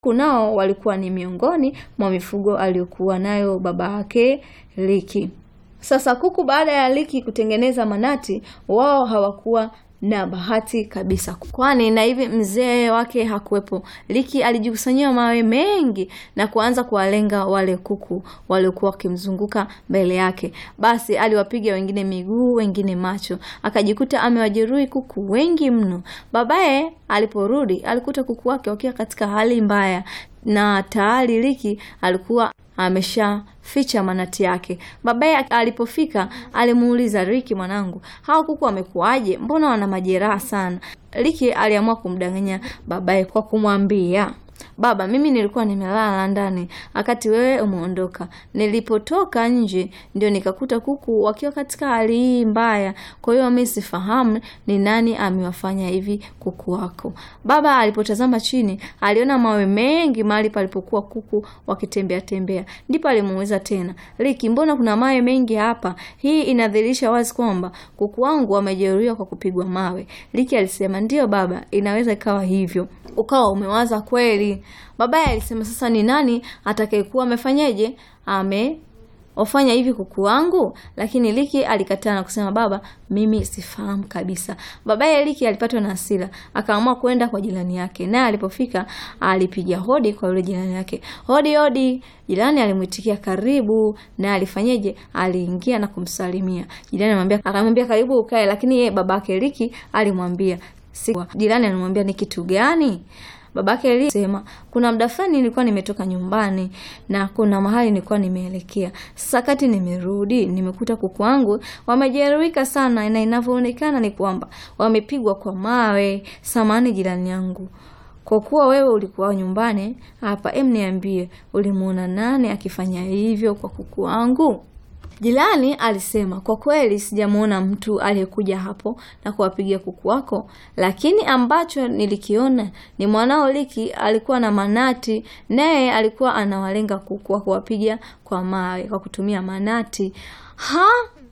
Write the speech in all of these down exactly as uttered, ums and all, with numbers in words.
kunao walikuwa ni miongoni mwa mifugo aliyokuwa nayo baba yake Liki. Sasa kuku baada ya Liki kutengeneza manati, wao hawakuwa na bahati kabisa, kwani na hivi mzee wake hakuwepo. Liki alijikusanyia mawe mengi na kuanza kuwalenga wale kuku waliokuwa wakimzunguka mbele yake. Basi aliwapiga wengine miguu, wengine macho, akajikuta amewajeruhi kuku wengi mno. Babaye aliporudi alikuta kuku wake wakiwa katika hali mbaya, na tayari Liki alikuwa amesha ficha manati yake. Babaye alipofika alimuuliza, Liki mwanangu, hao kuku wamekuaje? Mbona wana majeraha sana? Liki aliamua kumdanganya babaye kwa kumwambia, baba, mimi nilikuwa nimelala ndani wakati wewe umeondoka. Nilipotoka nje ndio nikakuta kuku wakiwa katika hali hii mbaya. Kwa hiyo mimi sifahamu ni nani amewafanya hivi kuku wako. Baba alipotazama chini aliona mawe mengi mahali palipokuwa kuku wakitembea tembea. Ndipo alimuuliza tena, Liki, mbona kuna mawe mengi hapa? Hii inadhihirisha wazi kwamba kuku wangu wamejeruhiwa kwa kupigwa mawe. Liki alisema, ndio baba, inaweza ikawa hivyo. Ukawa umewaza kweli. Babaye alisema, sasa ni nani atakayekuwa amefanyaje ame ofanya hivi kuku wangu? Lakini Liki alikataa na kusema, baba, mimi sifahamu kabisa. Babaye Liki alipatwa na hasira, akaamua kwenda kwa jirani yake. Naye alipofika alipiga hodi kwa yule jirani yake. Hodi hodi. Jirani alimuitikia karibu, na alifanyaje? Aliingia na kumsalimia. Jirani anamwambia akamwambia karibu ukae, lakini yeye babake Liki alimwambia si. Jirani alimwambia, ni kitu gani? Babake alisema, kuna muda fulani nilikuwa nimetoka nyumbani na kuna mahali nilikuwa nimeelekea. Sasa kati nimerudi nimekuta kuku wangu wamejeruhika sana, na inavyoonekana ni kwamba wamepigwa kwa mawe. Samahani jirani yangu, kwa kuwa wewe ulikuwa nyumbani hapa, em niambie, ulimuona nani akifanya hivyo kwa kuku wangu? Jirani alisema, kwa kweli sijamuona mtu aliyekuja hapo na kuwapigia kuku wako, lakini ambacho nilikiona ni mwanao Liki alikuwa na manati, naye alikuwa anawalenga kuku wa kuwapiga kwa mawe kwa kutumia manati. Ha?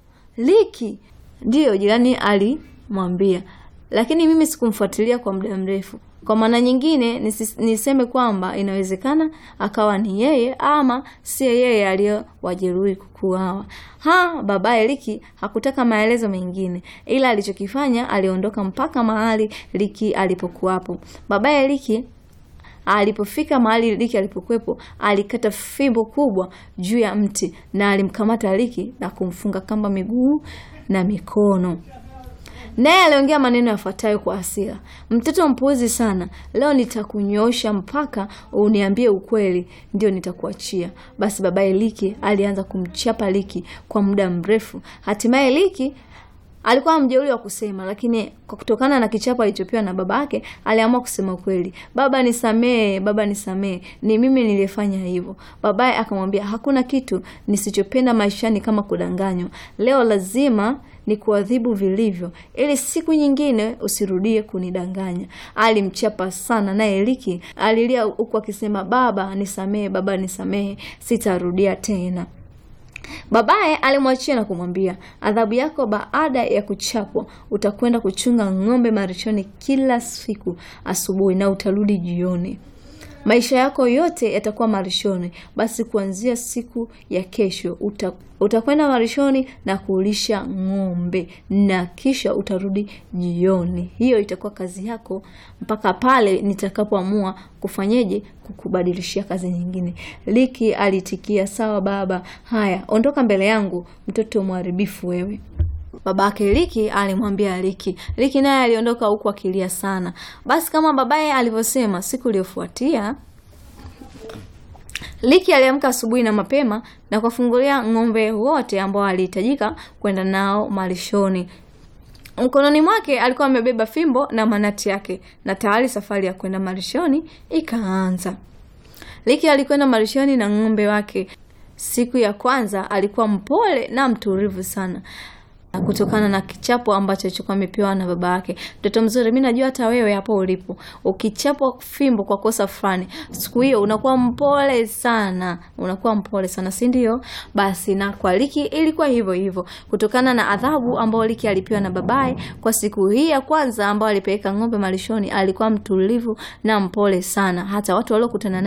Liki? Ndio, jirani alimwambia, lakini mimi sikumfuatilia kwa muda mrefu. Kwa maana nyingine niseme kwamba inawezekana akawa ni yeye ama si yeye aliyewajeruhi kuku hawa. Ha, babaye Liki hakutaka maelezo mengine, ila alichokifanya aliondoka mpaka mahali Liki alipokuwapo. Babaye Liki alipofika mahali Liki alipokuwepo, alikata fimbo kubwa juu ya mti na alimkamata Liki na kumfunga kamba miguu na mikono. Naye aliongea maneno yafuatayo kwa hasira, mtoto mpuuzi sana, leo nitakunyosha mpaka uniambie ukweli, ndio nitakuachia. Basi babaye Liki alianza kumchapa Liki kwa muda mrefu. Hatimaye Liki alikuwa mjeuri wa kusema, lakini kwa kutokana na kichapo alichopewa na babake aliamua kusema ukweli. Baba nisamee, baba nisamee, ni mimi nilifanya hivyo. Babaye akamwambia, hakuna kitu nisichopenda maishani kama kudanganywa. Leo lazima ni kuadhibu vilivyo, ili siku nyingine usirudie kunidanganya. Alimchapa sana, naye Liki alilia huku akisema, baba nisamee, baba nisamee, sitarudia tena. Babaye alimwachia na kumwambia, adhabu yako baada ya kuchapwa, utakwenda kuchunga ng'ombe marishoni kila siku asubuhi na utarudi jioni. Maisha yako yote yatakuwa marishoni. Basi kuanzia siku ya kesho uta, utakwenda marishoni na kulisha ng'ombe, na kisha utarudi jioni. Hiyo itakuwa kazi yako mpaka pale nitakapoamua kufanyeje kukubadilishia kazi nyingine. Liki alitikia, sawa baba, haya ondoka mbele yangu, mtoto mharibifu wewe. Babake Liki alimwambia Liki. Liki naye aliondoka huku akilia sana. Basi kama babaye alivyosema, siku iliyofuatia Liki aliamka asubuhi na mapema na kufungulia ng'ombe wote ambao alihitajika kwenda nao malishoni. Mkononi mwake alikuwa amebeba fimbo na manati yake, na tayari safari ya kwenda malishoni ikaanza. Liki alikwenda malishoni na ng'ombe wake. Siku ya kwanza alikuwa mpole na mtulivu sana, kutokana na kichapo ambacho alichokuwa amepewa na baba yake. Mtoto mzuri, mimi najua hata wewe hapo ulipo, ukichapwa fimbo kwa kosa fulani, siku hiyo unakuwa mpole sana, unakuwa mpole sana, si ndio? Basi na kwa Liki ilikuwa hivyo hivyo, kutokana na adhabu ambayo Liki alipewa na babaye kwa siku hii ya kwanza ambayo alipeleka ng'ombe malishoni. Alikuwa mtulivu na mpole sana, hata watu waliokutana